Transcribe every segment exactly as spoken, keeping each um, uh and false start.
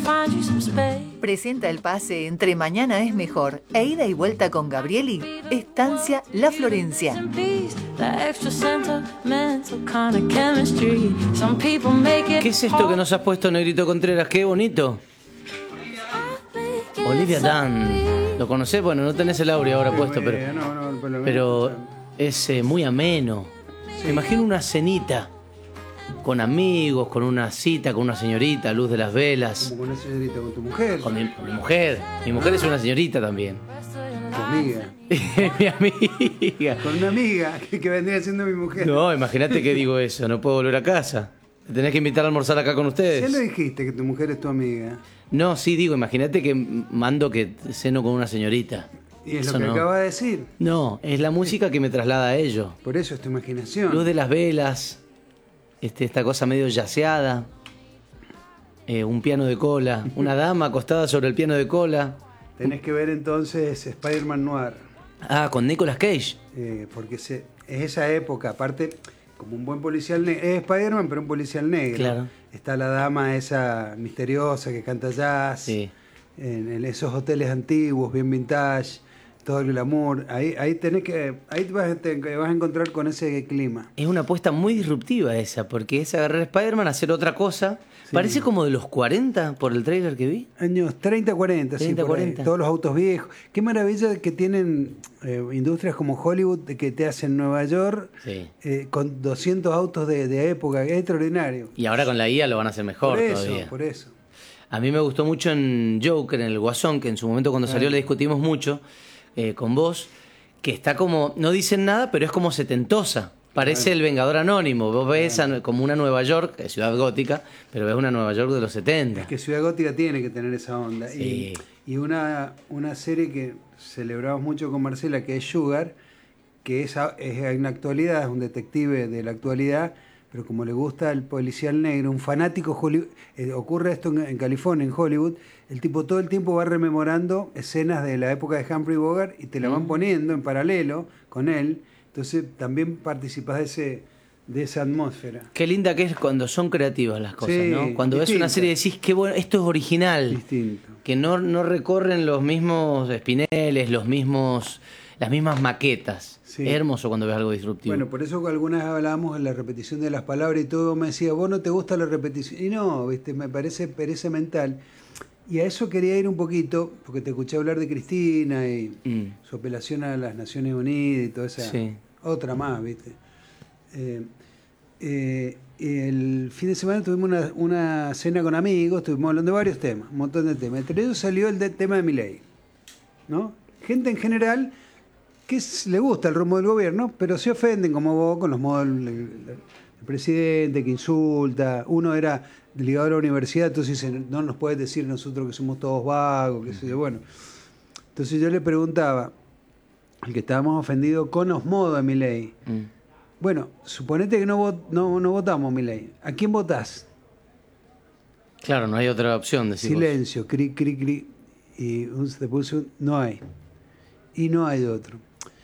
Presenta el pase Entre Mañana es Mejor e Ida y Vuelta con Gabrieli, Estancia La Florencia. ¿Qué es esto que nos has puesto, Negrito Contreras? ¡Qué bonito! Olivia Dunn. ¿Lo conocés? Bueno, no tenés el audio ahora puesto, pero, pero es eh, muy ameno. Me imagino una cenita con amigos, con una cita, con una señorita, luz de las velas. Como con una señorita, con tu mujer. Con mi, con mi mujer. Mi mujer es una señorita también. Tu amiga. Mi amiga. Con una amiga que, que vendría siendo mi mujer. No, imagínate que digo eso, no puedo volver a casa. Tenés que invitar a almorzar acá con ustedes. Ya lo dijiste, que tu mujer es tu amiga. No, sí, digo, imagínate que mando que ceno con una señorita. Y es Eso lo que no. acaba de decir. No, es la música que me traslada a ello. Por eso es tu imaginación. Luz de las velas, este, esta cosa medio yaceada, eh, un piano de cola, una dama acostada sobre el piano de cola. Tenés que ver entonces Spider-Man Noir. Ah, con Nicolas Cage. Eh, porque se, es esa época, aparte, como un buen policial negro. Es Spider-Man, pero un policial negro. Claro. Está la dama esa misteriosa que canta jazz. Sí. En, en esos hoteles antiguos, bien vintage, todo el glamour. Ahí, ahí tenés que, ahí te vas, a, te vas a encontrar con ese clima. Es una apuesta muy disruptiva esa, porque es agarrar a Spider-Man, hacer otra cosa. Sí. Parece como de los cuarenta por el trailer que vi. Años treinta, cuarenta, sí, por cuarenta. ahí. Todos los autos viejos. Qué maravilla que tienen eh, industrias como Hollywood que te hacen Nueva York Sí. eh, con doscientos autos de, de época. Es extraordinario. Y ahora con la I A lo van a hacer mejor por eso, todavía. por eso. A mí me gustó mucho en Joker, en el Guasón, que en su momento cuando salió le discutimos mucho eh, con vos, que está como, no dicen nada, pero es como setentosa. Parece el Vengador Anónimo. Vos ves a- como una Nueva York, eh, ciudad gótica, pero ves una Nueva York de los setenta. Es que Ciudad Gótica tiene que tener esa onda. Sí. Y, y una, una serie que celebramos mucho con Marcela, que es Sugar, que es, a- es en la actualidad, es un detective de la actualidad, pero como le gusta el policial negro, un fanático, Hollywood, eh, ocurre esto en, en California, en Hollywood, el tipo todo el tiempo va rememorando escenas de la época de Humphrey Bogart y te la van poniendo en paralelo con él, entonces también participas de ese de esa atmósfera. Qué linda que es cuando son creativas las cosas, Sí, ¿no? Cuando ves distinta. una serie y decís, qué bueno, esto es original. Distinto. Que no, no recorren los mismos espineles, los mismos, las mismas maquetas. Sí. Es hermoso cuando ves algo disruptivo. Bueno, por eso algunas vez hablábamos de la repetición de las palabras y todo, me decía, vos no te gusta la repetición. Y no, viste, me parece pereza mental. Y a eso quería ir un poquito, porque te escuché hablar de Cristina y Mm. su apelación a las Naciones Unidas y toda esa Sí. otra más, viste. Eh, eh, el fin de semana tuvimos una, una cena con amigos, estuvimos hablando de varios temas, un montón de temas. Entre ellos salió el de- tema de Milei, ¿no? Gente en general que es- le gusta el rumbo del gobierno, pero se ofenden como vos con los modos del, del- del presidente que insulta. Uno era ligado a la universidad, entonces dice, no nos puedes decir nosotros que somos todos vagos, qué sé yo. Bueno, entonces yo le preguntaba, al que estábamos ofendidos con los modos de Milei, Mm. bueno, suponete que no, vot- no, no votamos Milei, ¿a quién votás? Claro, no hay otra opción, decís vos. Silencio, cri, cri, cri, y un- se puso un- no hay, y no hay otro.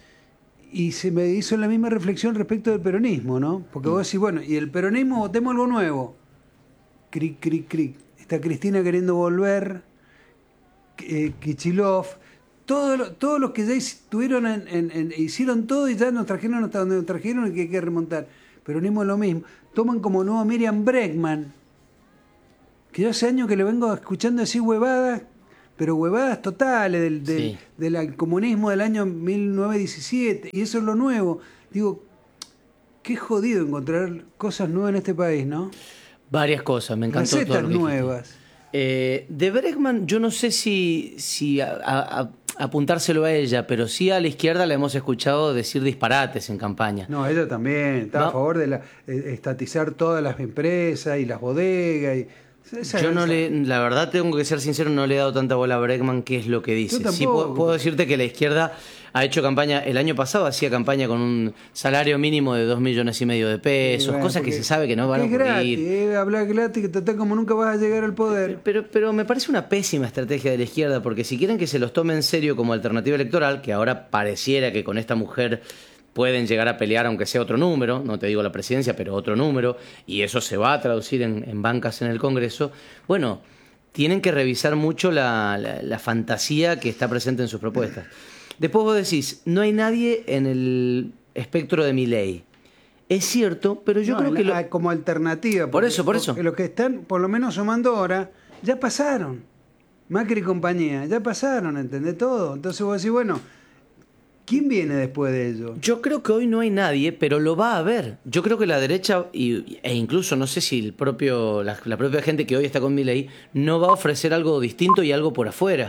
Y se me hizo la misma reflexión respecto del peronismo, ¿no? Porque vos decís, bueno, y el peronismo, votemos algo nuevo. Cric, cric, cric. Está Cristina queriendo volver, eh, Kichilov, todos los todos los que ya estuvieron en, en- en- hicieron todo y ya nos trajeron hasta donde nos trajeron y que hay que remontar. Peronismo es lo mismo. Toman como nuevo a Miriam Bregman, que yo hace años que le vengo escuchando decir huevadas, pero huevadas totales del, del, Sí. del comunismo del año mil novecientos diecisiete, y eso es lo nuevo. Digo, qué jodido encontrar cosas nuevas en este país, ¿no? Varias cosas, me encantó todo Recetas lo que dijiste. nuevas. Eh, de Bregman, yo no sé si, si a- a- a- apuntárselo a ella, pero sí a la izquierda la hemos escuchado decir disparates en campaña. No, ella también está Va- a favor de la, eh, estatizar todas las empresas y las bodegas. Y, esa- Yo no esa- le, la verdad tengo que ser sincero, no le he dado tanta bola a Bregman, qué es lo que dice. Yo Sí tampoco. puedo, puedo decirte que la izquierda ha hecho campaña, el año pasado hacía campaña con un salario mínimo de dos millones y medio de pesos, Y bueno, cosas que porque- se sabe que no van a porque es ocurrir. gratis, eh, hablar gratis, que total como nunca vas a llegar al poder. Pero, pero me parece una pésima estrategia de la izquierda, porque si quieren que se los tome en serio como alternativa electoral, que ahora pareciera que con esta mujer pueden llegar a pelear aunque sea otro número, no te digo la presidencia, pero otro número, y eso se va a traducir en, en bancas en el Congreso, bueno, tienen que revisar mucho la, la, la fantasía que está presente en sus propuestas. Después vos decís, no hay nadie en el espectro de Milei. Es cierto, pero yo No, creo que... la- Lo... como alternativa. Por porque- eso, por eso. porque los que están, por lo menos sumando ahora, ya pasaron. Macri y compañía, ya pasaron, ¿entendés todo? Entonces vos decís, bueno, ¿quién viene después de ellos? Yo creo que hoy no hay nadie, pero lo va a haber. Yo creo que la derecha, y, e incluso no sé si el propio, la, la propia gente que hoy está con Milei, no va a ofrecer algo distinto y algo por afuera.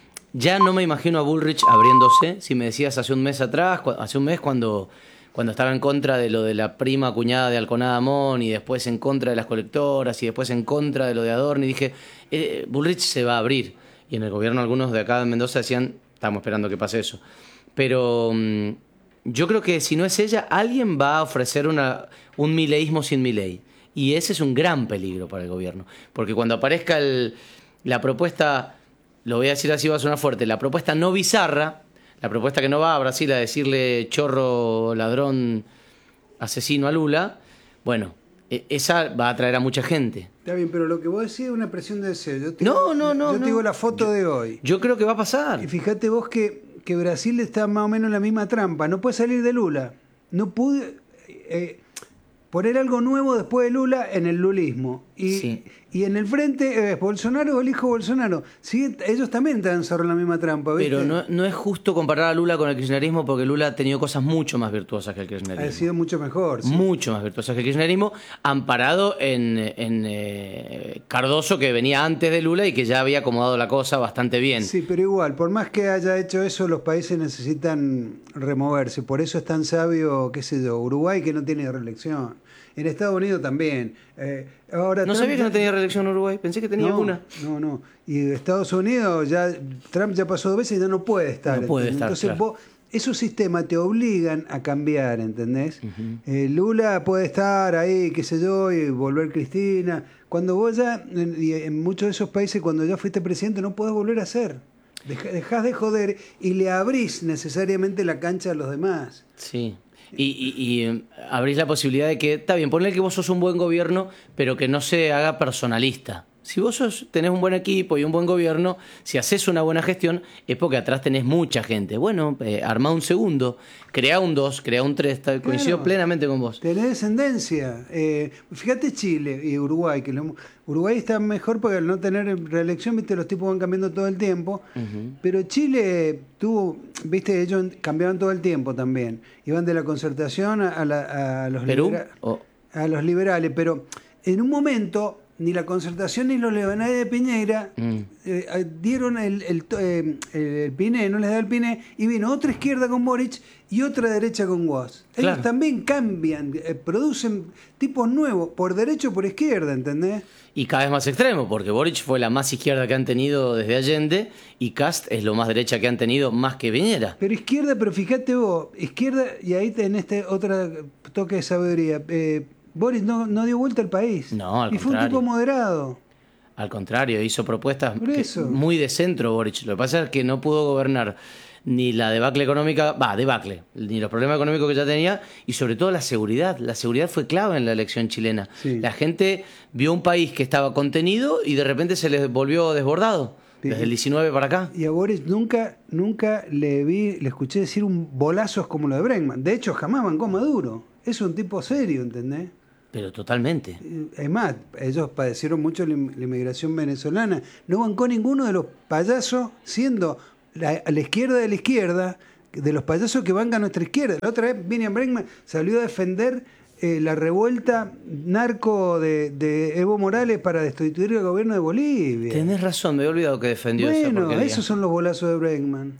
Ya no me imagino a Bullrich abriéndose. Si me decías hace un mes atrás, cu- hace un mes cuando, cuando estaba en contra de lo de la prima cuñada de Alconada Amón y después en contra de las colectoras y después en contra de lo de Adorni, dije, eh, Bullrich se va a abrir. Y en el gobierno algunos de acá de Mendoza decían, estamos esperando que pase eso. Pero mmm, yo creo que si no es ella, alguien va a ofrecer una, un mileísmo sin Milei. Y ese es un gran peligro para el gobierno. Porque cuando aparezca el, la propuesta, lo voy a decir así, va a sonar fuerte, la propuesta no bizarra, la propuesta que no va a Brasil a decirle chorro, ladrón, asesino a Lula, bueno, e- esa va a atraer a mucha gente. Está bien, pero lo que vos decís es una presión de deseo. Yo te No, digo- no, no, Yo te no. digo la foto de hoy. Yo creo que va a pasar. Y fíjate vos que, que Brasil está más o menos en la misma trampa. No puede salir de Lula. No pude eh, poner algo nuevo después de Lula en el lulismo. Y, Sí. y en el frente, eh, Bolsonaro o el hijo Bolsonaro. Sí, ellos también están sobre la misma trampa, ¿viste? Pero no, no es justo comparar a Lula con el kirchnerismo porque Lula ha tenido cosas mucho más virtuosas que el Ha kirchnerismo. sido mucho mejor. sí. Mucho más virtuosas que el kirchnerismo, amparado en, en eh, Cardoso, que venía antes de Lula y que ya había acomodado la cosa bastante bien. Sí, pero igual, por más que haya hecho eso, los países necesitan removerse. Por eso es tan sabio, qué sé yo, Uruguay, que no tiene reelección. En Estados Unidos también. Eh, ahora No Trump sabía que ya- no tenía reelección en Uruguay, pensé que tenía no, una. No, no. Y Estados Unidos, ya Trump ya pasó dos veces y ya no puede estar. No puede ¿entendés? estar, Entonces claro. vos, esos sistemas te obligan a cambiar, ¿entendés? Eh, Lula puede estar ahí, qué sé yo, y volver Cristina. Cuando vos ya, en, y en muchos de esos países, cuando ya fuiste presidente, no podés volver a ser. Deja- Dejás de joder y le abrís necesariamente la cancha a los demás. Sí. Y, y, y eh, abrís la posibilidad de que, está bien, ponle que vos sos un buen gobierno, pero que no se haga personalista. Si vos sos, tenés un buen equipo y un buen gobierno, si haces una buena gestión, es porque atrás tenés mucha gente. Bueno, eh, armá un segundo, crea un dos, crea un tres, tal, coincido Claro. plenamente con vos. Tenés descendencia. Eh, fíjate Chile y Uruguay, que lo- Uruguay está mejor porque al no tener reelección, viste, los tipos van cambiando todo el tiempo. Pero Chile tuvo, viste, ellos cambiaban todo el tiempo también. Iban de la concertación a, la- a los Perú, libera- o- a los liberales, pero en un momento ni la concertación ni los liberales de Piñera Mm. eh, dieron el, el, to- eh, el Piné, no les da el Piné, y vino otra izquierda con Boric y otra derecha con Guas. Ellos Claro. también cambian, eh, producen tipos nuevos, por derecha o por izquierda, ¿entendés? Y cada vez más extremo, porque Boric fue la más izquierda que han tenido desde Allende y Cast es lo más derecha que han tenido más que Piñera. Pero izquierda, pero fíjate vos, izquierda, y ahí tenés este otro toque de sabiduría. Eh, Boris no, no dio vuelta al país. No, al y fue un contrario. tipo moderado. Al contrario, hizo propuestas Por que- eso. muy de centro Boric. Lo que pasa es que no pudo gobernar ni la debacle económica, va, debacle, ni los problemas económicos que ya tenía, y sobre todo la seguridad. La seguridad fue clave en la elección chilena. Sí. La gente vio un país que estaba contenido y de repente se les volvió desbordado. Bien. Desde el diecinueve para acá. Y a Boris nunca, nunca le vi, le escuché decir un bolazos como lo de Bregman. De hecho, jamás bancó a Maduro. Es un tipo serio, ¿entendés? Pero totalmente. Es más, ellos padecieron mucho la, in- la inmigración venezolana. No bancó ninguno de los payasos, siendo la, a la izquierda de la izquierda, de los payasos que bancan a nuestra izquierda. La otra vez, Miriam Bregman salió a defender eh, la revuelta narco de, de Evo Morales para destituir el gobierno de Bolivia. Tenés razón, me había olvidado que defendió esa Bueno, porquería. esos son los bolazos de Bregman.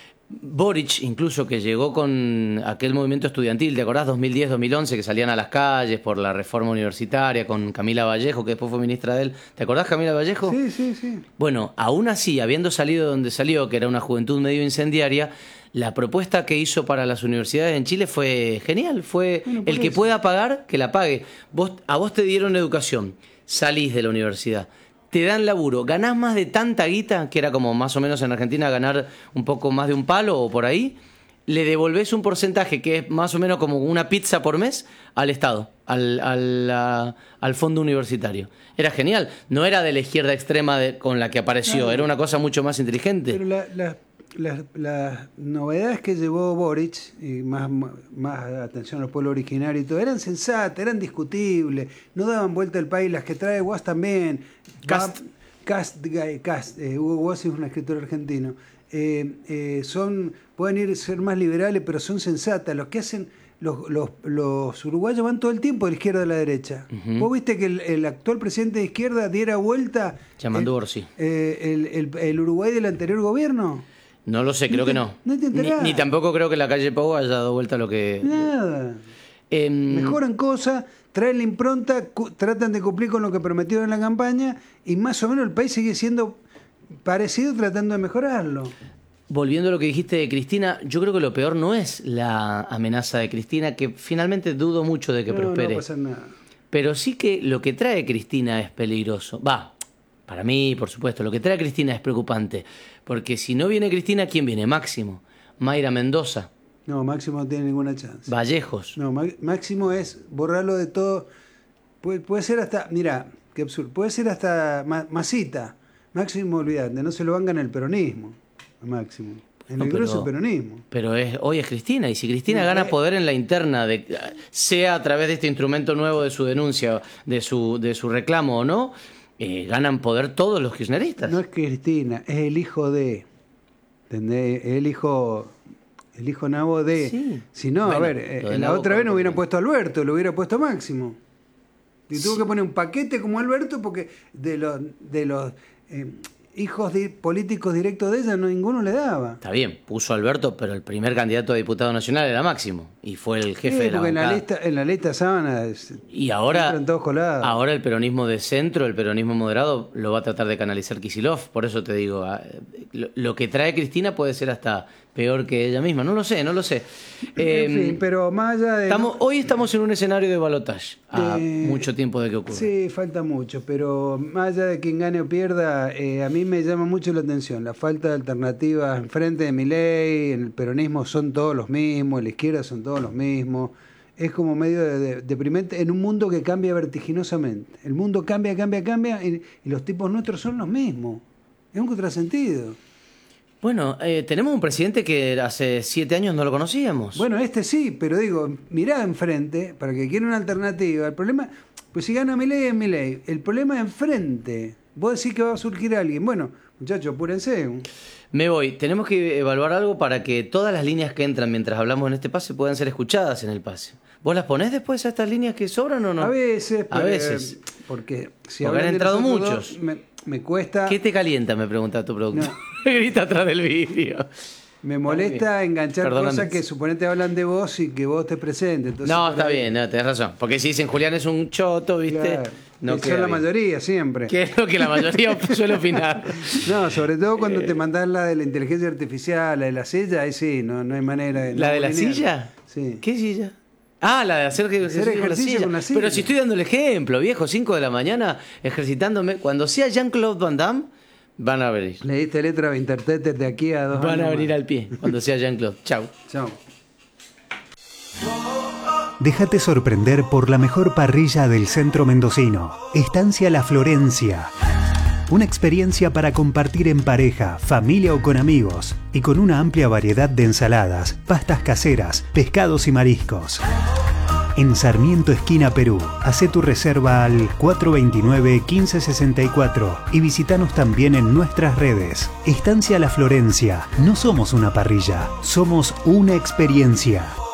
Boric, incluso que llegó con aquel movimiento estudiantil, ¿te acordás? dos mil diez, dos mil once, que salían a las calles por la reforma universitaria con Camila Vallejo, que después fue ministra de él. ¿Te acordás, Camila Vallejo? Sí, sí, sí. Bueno, aún así, habiendo salido de donde salió, que era una juventud medio incendiaria, la propuesta que hizo para las universidades en Chile fue genial. Fue Bueno, por el que eso. pueda pagar, que la pague. Vos, a vos te dieron educación, salís de la universidad, te dan laburo, ganás más de tanta guita, que era como más o menos en Argentina ganar un poco más de un palo o por ahí, le devolvés un porcentaje que es más o menos como una pizza por mes al Estado, al, al, a, al fondo universitario. Era genial. No era de la izquierda extrema de, con la que apareció, no, era una cosa mucho más inteligente. Pero la, la, las, las novedades que llevó Boric, y más, más atención al pueblo originario y todo, eran sensatas, eran discutibles, no daban vuelta al país. Las que trae Guas también. Cast. Cast, Cast eh, Hugo Guas es un escritor argentino. Eh, eh, son pueden ir ser más liberales, pero son sensatas. Los que hacen los, los, los uruguayos van todo el tiempo de la izquierda a la derecha. Uh-huh. ¿Vos viste que el, el actual presidente de izquierda diera vuelta llamando el, Orsi eh, el, el, el Uruguay del anterior gobierno? No lo sé, creo no te, que no. No te ni, ni tampoco creo que la calle Pau haya dado vuelta a lo que... Nada. Eh, Mejoran cosas, traen la impronta, cu- tratan de cumplir con lo que prometieron en la campaña y más o menos el país sigue siendo parecido tratando de mejorarlo. Volviendo a lo que dijiste de Cristina, yo creo que lo peor no es la amenaza de Cristina, que finalmente dudo mucho de que no, prospere. No va a pasar nada. Pero sí que lo que trae Cristina es peligroso. Va, para mí, por supuesto, lo que trae Cristina es preocupante. Porque si no viene Cristina, ¿quién viene? Máximo. Mayra Mendoza. No, Máximo no tiene ninguna chance. Vallejos. No, Máximo es borrarlo de todo. Puede, puede ser hasta, mira, qué absurdo, puede ser hasta Masita. Máximo, olvidate, no se lo bancan el peronismo. Máximo. En no, el pero, grueso peronismo. Pero es, hoy es Cristina, y si Cristina no, gana eh, poder en la interna, de, sea a través de este instrumento nuevo de su denuncia, de su, de su reclamo o no, eh, ganan poder todos los kirchneristas. No es Cristina, es el hijo de. ¿Entendés? El hijo. El hijo nabo de. Sí. Si no, bueno, a ver, eh, la Nabo otra vez no hubieran bien. puesto a Alberto, lo hubiera puesto Máximo. Y tuvo Sí. que poner un paquete como Alberto porque de los de los eh, hijos de políticos directos de ella no ninguno le daba. Está bien, puso a Alberto, pero el primer candidato a diputado nacional era Máximo, y fue el jefe Sí, de la porque en la bancada. lista, en la lista sábana es- Y ahora, entran todos colados. ahora el peronismo de centro, el peronismo moderado, lo va a tratar de canalizar Kicillof. Por eso te digo, ah, lo, lo que trae Cristina puede ser hasta peor que ella misma. No lo sé, no lo sé. Eh, en fin, pero más allá de... estamos, hoy estamos en un escenario de balotaje, a Eh, mucho tiempo de que ocurra. Sí, falta mucho, pero más allá de quien gane o pierda, eh, a mí me llama mucho la atención la falta de alternativas enfrente de Milei. En el peronismo son todos los mismos, en la izquierda son todos los mismos. Es como medio de, de, deprimente en un mundo que cambia vertiginosamente. El mundo cambia, cambia, cambia y, y los tipos nuestros son los mismos. Es un contrasentido. Bueno, eh, tenemos un presidente que hace siete años no lo conocíamos. Bueno, este sí, pero digo, mirá enfrente, para que quiera una alternativa. El problema, pues si gana Milei es Milei. El problema es enfrente. Vos decís que va a surgir alguien. Bueno, muchachos, apúrense. Me voy. Tenemos que evaluar algo para que todas las líneas que entran mientras hablamos en este pase puedan ser escuchadas en el pase. ¿Vos las ponés después a estas líneas que sobran o no? A veces, A pero, veces. Porque si Porque han hablan de entrado nosotros muchos. dos, me, me cuesta, ¿Qué te calienta? Me pregunta tu productor. No. Grita atrás del vídeo. me molesta enganchar Perdóname. cosas que suponete hablan de vos y que vos estés presente. Entonces, No, por está ahí- bien, no, tenés razón. Porque si dicen Julián es un choto, ¿viste? Claro, No que queda son la bien. mayoría siempre. Que es lo que la mayoría suele opinar. No, sobre todo cuando Eh. te mandás la de la inteligencia artificial, la de la silla, ahí sí, no, no hay manera de... ¿La no de la alinear. silla? Sí. ¿Qué silla? Ah, la de hacer ejercicio, Hacer con, la ejercicio silla. con la silla. Pero si estoy dando el ejemplo, viejo, cinco de la mañana ejercitándome. Cuando sea Jean-Claude Van Damme, van a venir. Le diste letra a Intertete de aquí a dos Van años a venir más. al pie cuando sea Jean-Claude. Chau. Chao. Déjate sorprender por la mejor parrilla del centro mendocino. Estancia La Florencia. Una experiencia para compartir en pareja, familia o con amigos. Y con una amplia variedad de ensaladas, pastas caseras, pescados y mariscos. En Sarmiento, esquina Perú. Hacé tu reserva al cuatro dos nueve, uno cinco seis cuatro y visítanos también en nuestras redes. Estancia La Florencia. No somos una parrilla, somos una experiencia.